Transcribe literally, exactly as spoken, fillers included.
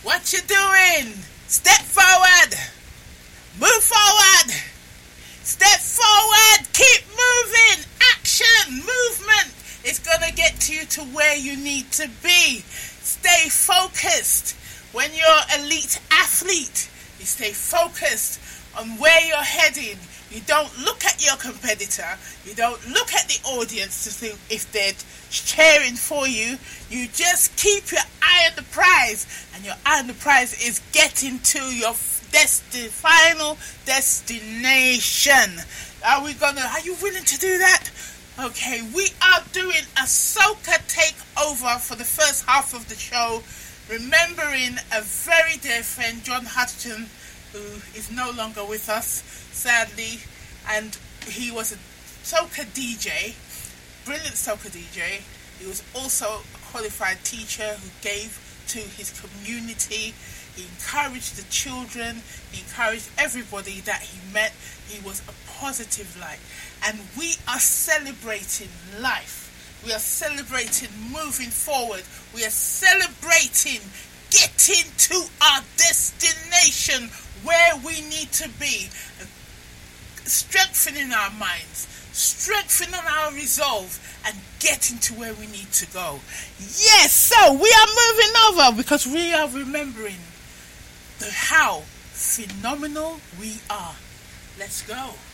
What you doing? Step forward. Move forward. Step forward. Keep moving. Action. Movement is going to get you to where you need to be. Stay focused. When you're an elite athlete, you stay focused on where you're heading. You don't look at your competitor. You don't look at the audience to see if they're cheering for you. You just keep your eye on the prize. And your eye on the prize is getting to your desti- final destination. Are we gonna, are you willing to do that? Okay, we are doing a soca takeover for the first half of the show. Remembering a very dear friend, John Hutton, who is no longer with us, sadly, and he was a soca D J, brilliant soca D J. He was also a qualified teacher who gave to his community. He encouraged the children, he encouraged everybody that he met. He was a positive light, and we are celebrating life. We are celebrating moving forward. We are celebrating getting to our destination where we need to be. Strengthening our minds, strengthening our resolve, and getting to where we need to go. Yes, so we are moving over because we are remembering the how phenomenal we are. Let's go.